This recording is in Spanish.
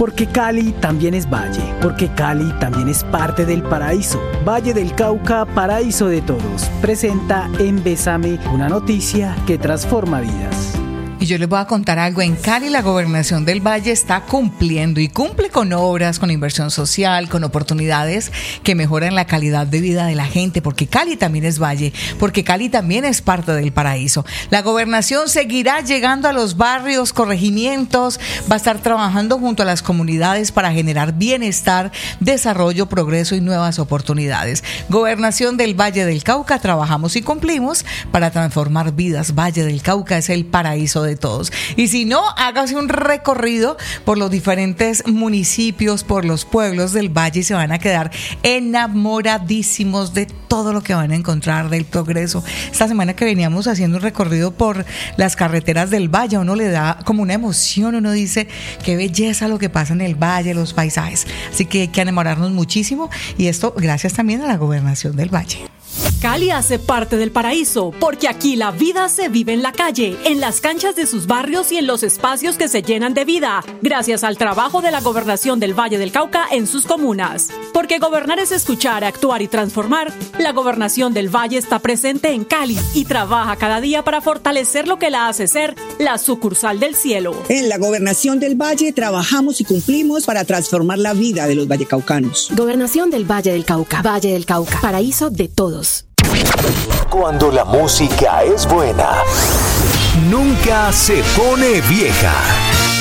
Porque Cali también es valle, porque Cali también es parte del paraíso. Valle del Cauca, paraíso de todos. Presenta en Bésame una noticia que transforma vidas. Y yo les voy a contar algo. En Cali, la Gobernación del Valle está cumpliendo y cumple con obras, con inversión social, con oportunidades que mejoran la calidad de vida de la gente, porque Cali también es valle, porque Cali también es parte del paraíso. La Gobernación seguirá llegando a los barrios, corregimientos, va a estar trabajando junto a las comunidades para generar bienestar, desarrollo, progreso y nuevas oportunidades. Gobernación del Valle del Cauca, trabajamos y cumplimos para transformar vidas. Valle del Cauca es el paraíso de todos. Y si no, hágase un recorrido por los diferentes municipios, por los pueblos del valle y se van a quedar enamoradísimos de todo lo que van a encontrar, del progreso. Esta semana que veníamos haciendo un recorrido por las carreteras del valle, a uno le da como una emoción, uno dice qué belleza lo que pasa en el valle, los paisajes. Así que hay que enamorarnos muchísimo y esto gracias también a la Gobernación del Valle. Cali hace parte del paraíso, porque aquí la vida se vive en la calle, en las canchas de sus barrios y en los espacios que se llenan de vida, gracias al trabajo de la Gobernación del Valle del Cauca en sus comunas. Porque gobernar es escuchar, actuar y transformar, la Gobernación del Valle está presente en Cali y trabaja cada día para fortalecer lo que la hace ser la sucursal del cielo. En la Gobernación del Valle trabajamos y cumplimos para transformar la vida de los vallecaucanos. Gobernación del Valle del Cauca, paraíso de todos. Cuando la música es buena, nunca se pone vieja.